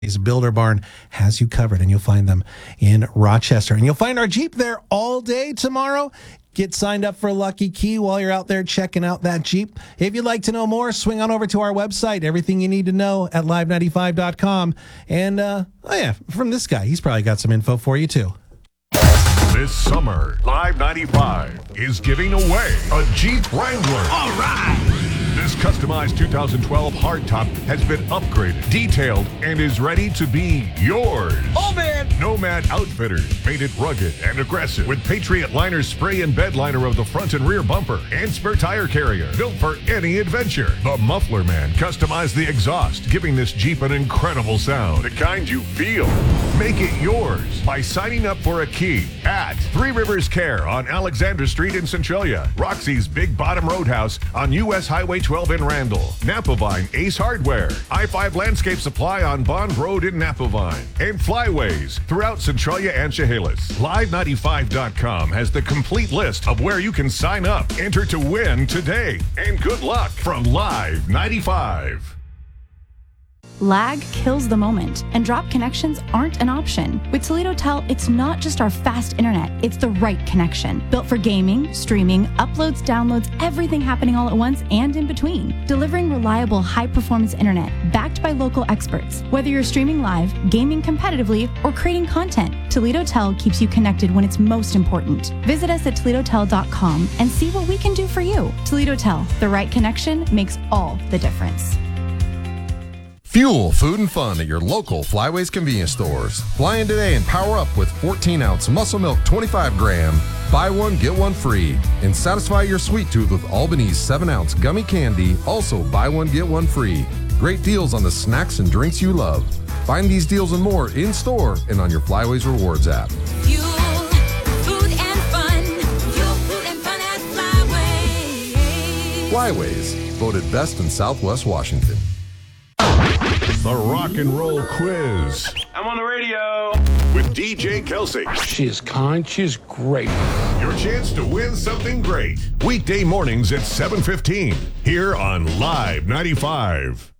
Builder Barn has you covered, and you'll find them in Rochester. And you'll find our Jeep there all day tomorrow. Get signed up for Lucky Key while you're out there checking out that Jeep. If you'd like to know more, swing on over to our website, everything you need to know at live95.com. And, from this guy, he's probably got some info for you, too. This summer, Live 95 is giving away a Jeep Wrangler. All right! This customized 2012 hardtop has been upgraded, detailed, and is ready to be yours. Oh, man! Nomad Outfitters made it rugged and aggressive with Patriot Liner spray and bed liner of the front and rear bumper and spare tire carrier, built for any adventure. The Muffler Man customized the exhaust, giving this Jeep an incredible sound, the kind you feel. Make it yours by signing up for a key at Three Rivers Care on Alexander Street in Centralia, Roxy's Big Bottom Roadhouse on U.S. Highway 12 in Randall, Napavine Ace Hardware, I-5 Landscape Supply on Bond Road in Napavine, and Flyways throughout Centralia and Chehalis. Live95.com has the complete list of where you can sign up. Enter to win today, and good luck from Live 95. Lag kills the moment, and drop connections aren't an option. With Toledo Tel, it's not just our fast internet, it's the right connection. Built for gaming, streaming, uploads, downloads, everything happening all at once and in between. Delivering reliable, high-performance internet, backed by local experts. Whether you're streaming live, gaming competitively, or creating content, Toledo Tel keeps you connected when it's most important. Visit us at ToledoTel.com and see what we can do for you. Toledo Tel, the right connection makes all the difference. Fuel, food, and fun at your local Flyways convenience stores. Fly in today and power up with 14-ounce Muscle Milk 25-gram. Buy one, get one free. And satisfy your sweet tooth with Albany's 7-ounce gummy candy. Also, buy one, get one free. Great deals on the snacks and drinks you love. Find these deals and more in-store and on your Flyways Rewards app. Fuel, food, and fun. Fuel, food, and fun at Flyways. Flyways, voted best in Southwest Washington. The Rock and Roll Quiz I'm on the radio. with DJ Kelsey. She is kind. She is great. Your chance to win something great. Weekday mornings at 7:15 here on Live 95.